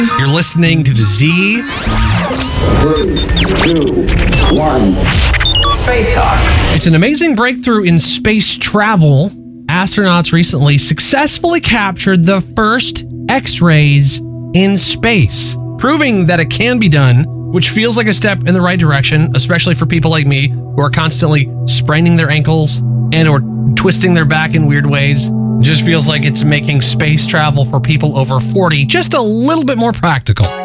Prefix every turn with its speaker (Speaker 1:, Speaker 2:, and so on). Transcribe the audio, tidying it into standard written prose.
Speaker 1: You're listening to the Z.
Speaker 2: 3, 2, 1.
Speaker 3: Space Talk.
Speaker 1: It's an amazing breakthrough in space travel. Astronauts recently successfully captured the first X-rays in space, proving that it can be done, which feels like a step in the right direction, especially for people like me who are constantly spraining their ankles and or twisting their back in weird ways. It just feels like it's making space travel for people over 40 just a little bit more practical.